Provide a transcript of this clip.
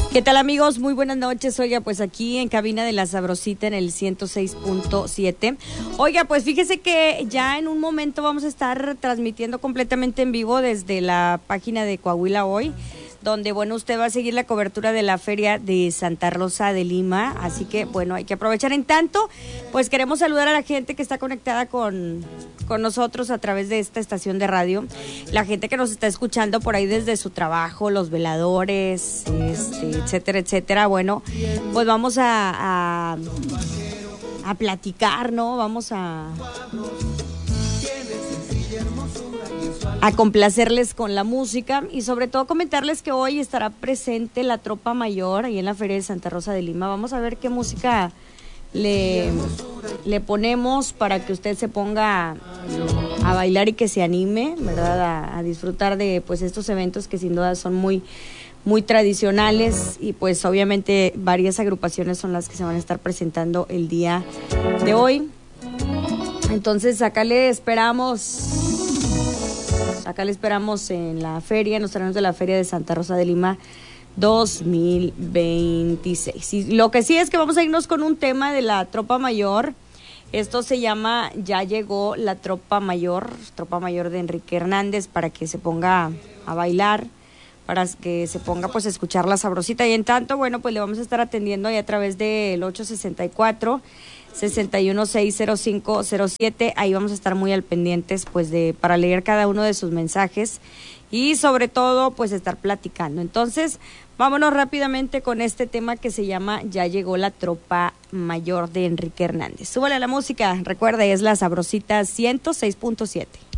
¿Qué tal, amigos? Muy buenas noches. Oiga, pues aquí en cabina de La Sabrosita en el 106.7. Oiga, pues fíjese que ya en un momento vamos a estar transmitiendo completamente en vivo desde la página de Coahuila Hoy, donde, bueno, usted va a seguir la cobertura de la Feria de Santa Rosa de Lima, así que, bueno, hay que aprovechar. En tanto, pues queremos saludar a la gente que está conectada con nosotros a través de esta estación de radio, la gente que nos está escuchando por ahí desde su trabajo, los veladores, etcétera, etcétera. Bueno, pues vamos a platicar, ¿no? Vamos a complacerles con la música y sobre todo comentarles que hoy estará presente la Tropa Mayor ahí en la Feria de Santa Rosa de Lima. Vamos a ver qué música le ponemos para que usted se ponga a bailar y que se anime, ¿verdad? A disfrutar de pues estos eventos que sin duda son muy tradicionales y pues obviamente varias agrupaciones son las que se van a estar presentando el día de hoy. Entonces acá le esperamos en la feria, en los terrenos de la Feria de Santa Rosa de Lima 2026. Y lo que sí es que vamos a irnos con un tema de la Tropa Mayor. Esto se llama Ya llegó la Tropa Mayor de Enrique Hernández, para que se ponga a bailar, para que se ponga pues a escuchar la sabrosita. Y en tanto, bueno, pues le vamos a estar atendiendo ahí a través del 864-6160507. Ahí vamos a estar muy al pendientes pues para leer cada uno de sus mensajes y sobre todo pues estar platicando. Entonces, vámonos rápidamente con este tema que se llama Ya llegó la Tropa Mayor de Enrique Hernández. Súbale a la música, recuerda, es la Sabrosita 106.7.